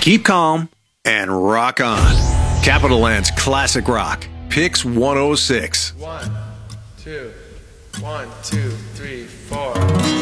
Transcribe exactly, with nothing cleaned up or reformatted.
Keep calm and rock on. Capital Land's Classic Rock. Picks one oh six. One, two, one, two, three, four.